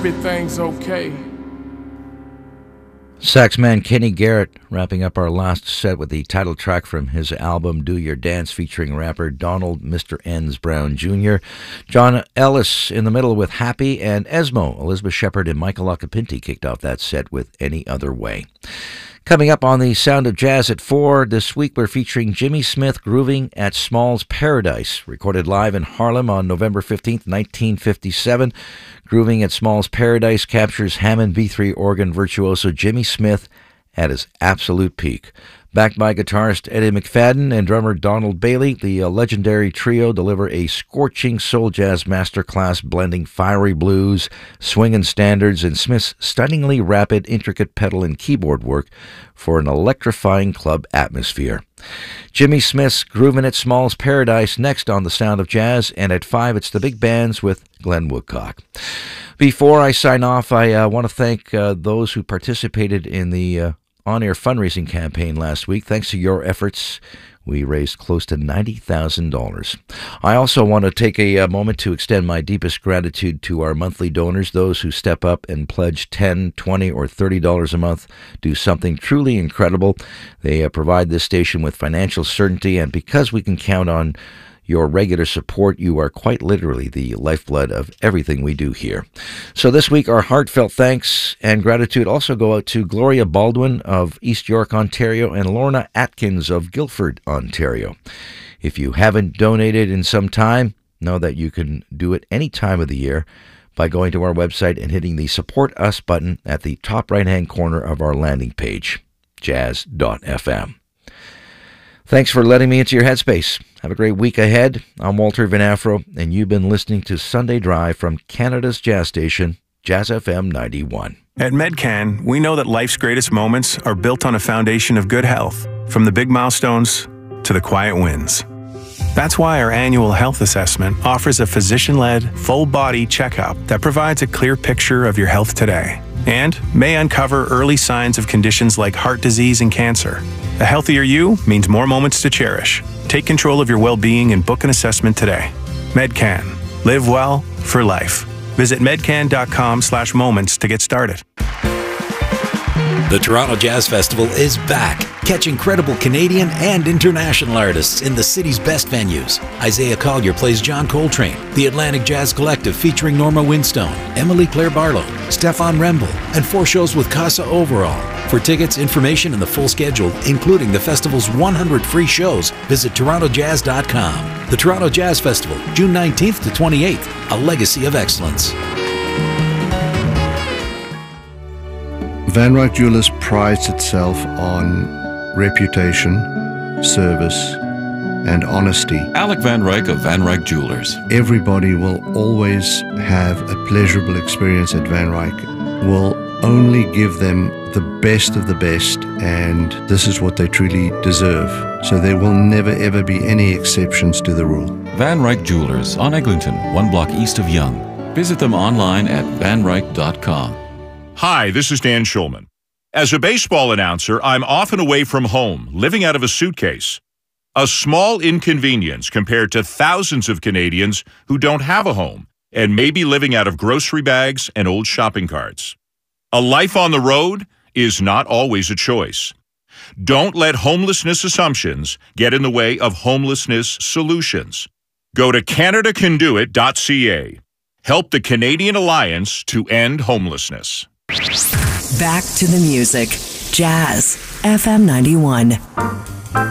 everything's okay. Saxman Kenny Garrett wrapping up our last set with the title track from his album Do Your Dance featuring rapper Donald Mr. Enns Brown Jr. John Ellis in the middle with Happy, and Esmo, Elizabeth Shepherd and Michael Occhipinti kicked off that set with Any Other Way. Coming up on the Sound of Jazz at 4, this week we're featuring Jimmy Smith grooving at Small's Paradise, recorded live in Harlem on November 15th, 1957. Grooving at Small's Paradise captures Hammond B3 organ virtuoso Jimmy Smith at his absolute peak. Backed by guitarist Eddie McFadden and drummer Donald Bailey, the legendary trio deliver a scorching soul jazz masterclass blending fiery blues, swinging standards, and Smith's stunningly rapid, intricate pedal and keyboard work for an electrifying club atmosphere. Jimmy Smith's Groovin' at Small's Paradise next on The Sound of Jazz, and at 5 it's the big bands with Glenn Woodcock. Before I sign off, I want to thank those who participated in the on-air fundraising campaign last week. Thanks to your efforts, we raised close to $90,000. I also want to take a moment to extend my deepest gratitude to our monthly donors, those who step up and pledge $10, $20, or $30 a month, do something truly incredible. They provide this station with financial certainty, and because we can count on your regular support, you are quite literally the lifeblood of everything we do here. So this week, our heartfelt thanks and gratitude also go out to Gloria Baldwin of East York, Ontario, and Lorna Atkins of Guildford, Ontario. If you haven't donated in some time, know that you can do it any time of the year by going to our website and hitting the Support Us button at the top right-hand corner of our landing page, jazz.fm. Thanks for letting me into your headspace. Have a great week ahead. I'm Walter Van Afro, and you've been listening to Sunday Drive from Canada's jazz station, Jazz FM 91. At Medcan, we know that life's greatest moments are built on a foundation of good health, from the big milestones to the quiet wins. That's why our annual health assessment offers a physician-led, full-body checkup that provides a clear picture of your health today and may uncover early signs of conditions like heart disease and cancer. A healthier you means more moments to cherish. Take control of your well-being and book an assessment today. Medcan. Live well for life. Visit medcan.com/moments to get started. The Toronto Jazz Festival is back. Catch incredible Canadian and international artists in the city's best venues. Isaiah Collier plays John Coltrane, the Atlantic Jazz Collective featuring Norma Winstone, Emily Claire Barlow, Stefan Rembel, and 4 shows with Casa Overall. For tickets, information, and the full schedule, including the festival's 100 free shows, visit TorontoJazz.com. The Toronto Jazz Festival, June 19th to 28th, a legacy of excellence. Van Ryck Jewelers prides itself on reputation, service, and honesty. Alec Van Ryck of Van Ryck Jewelers. Everybody will always have a pleasurable experience at Van Ryck. We'll only give them the best of the best, and this is what they truly deserve. So there will never ever be any exceptions to the rule. Van Ryck Jewelers on Eglinton, 1 block east of Yonge. Visit them online at vanryck.com. Hi, this is Dan Schulman. As a baseball announcer, I'm often away from home, living out of a suitcase. A small inconvenience compared to thousands of Canadians who don't have a home and may be living out of grocery bags and old shopping carts. A life on the road is not always a choice. Don't let homelessness assumptions get in the way of homelessness solutions. Go to CanadaCanDoIt.ca. Help the Canadian Alliance to end homelessness. Back to the music. Jazz FM 91.